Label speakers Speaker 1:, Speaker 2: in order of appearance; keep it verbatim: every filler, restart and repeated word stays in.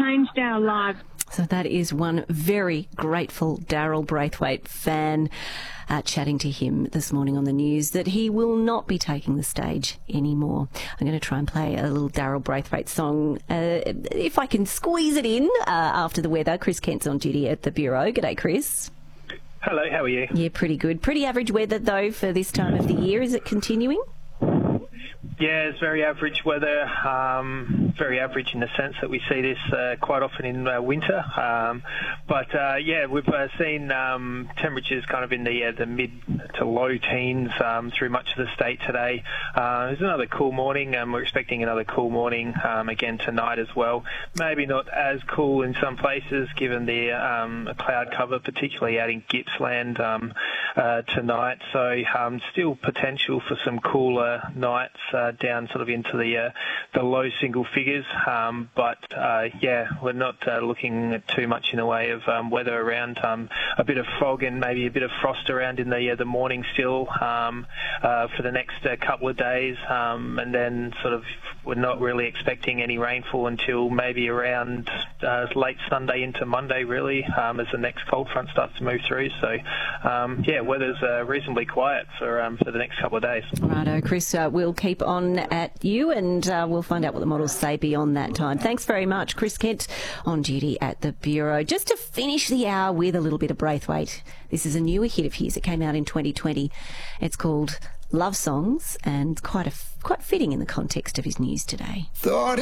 Speaker 1: changed our lives.
Speaker 2: So that is one very grateful Daryl Braithwaite fan uh, chatting to him this morning on the news that he will not be taking the stage anymore. I'm going to try and play a little Daryl Braithwaite song, uh, if I can squeeze it in, uh, after the weather. Chris Kent's on duty at the Bureau. G'day, Chris.
Speaker 3: Hello, how are you?
Speaker 2: Yeah, pretty good. Pretty average weather, though, for this time of the year. Is it continuing?
Speaker 3: Yeah, it's very average weather, um, very average in the sense that we see this uh, quite often in uh, winter. Um, but, uh, yeah, we've uh, seen um, temperatures kind of in the uh, the mid to low teens um, through much of the state today. Uh, there's another cool morning. Um, we're expecting another cool morning um, again tonight as well. Maybe not as cool in some places given the um, cloud cover, particularly out in Gippsland um, uh, tonight. So um, still potential for some cooler nights uh, down sort of into the uh, the low single figures, um, but uh, yeah, we're not uh, looking at too much in the way of um, weather around. Um, a bit of fog and maybe a bit of frost around in the uh, the morning still um, uh, for the next uh, couple of days, um, and then sort of we're not really expecting any rainfall until maybe around uh, late Sunday into Monday, really, um, as the next cold front starts to move through. So um, yeah, weather's uh, reasonably quiet for um, for the next couple of days.
Speaker 2: Righto, Chris, uh, we'll keep on at you and uh, we'll find out what the models say beyond that time. Thanks very much, Chris Kent, on duty at the Bureau. Just to finish the hour with a little bit of Braithwaite. This is a newer hit of his. It came out in twenty twenty. It's called Love Songs and quite a, quite fitting in the context of his news today.
Speaker 4: Thought